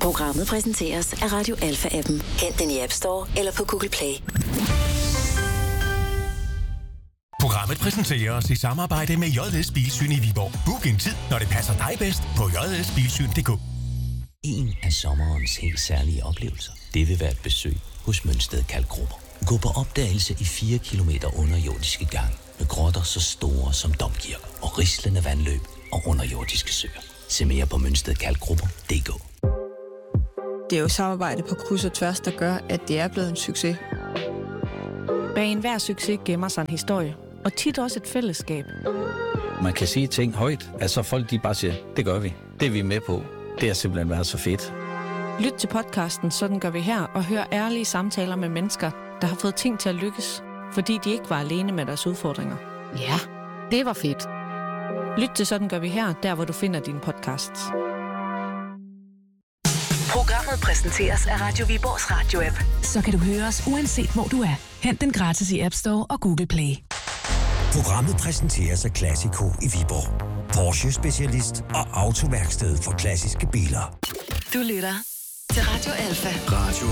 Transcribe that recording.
Programmet præsenteres af Radio Alpha-appen. Hent den i App Store eller på Google Play. Programmet præsenteres i samarbejde med JS Bilsyn i Viborg. Book en tid, når det passer dig bedst på jsbilsyn.dk. En af sommerens helt særlige oplevelser, det vil være et besøg hos Mønsted Kalkgruber. Gå på opdagelse i 4 kilometer underjordiske gange med grotter så store som domkirker og rislende vandløb og underjordiske søer. Se mere på mønstedkalkgrupper.dk. Det er jo samarbejde på kryds og tværs, der gør, at det er blevet en succes. Bag enhver succes gemmer sig en historie, og tit også et fællesskab. Man kan sige ting højt, altså folk de bare siger, det gør vi. Det er vi med på. Det har simpelthen været så fedt. Lyt til podcasten Sådan gør vi her, og hør ærlige samtaler med mennesker, der har fået ting til at lykkes, fordi de ikke var alene med deres udfordringer. Ja, det var fedt. Lyt til Sådan gør vi her, der hvor du finder dine podcasts. Programmet præsenteres af Radio Viborgs Radio-app. Så kan du høre os uanset hvor du er. Hent den gratis i App Store og Google Play. Programmet præsenteres af Classico i Viborg. Porsche-specialist og autoværksted for klassiske biler. Du lytter til Radio Alpha. Radio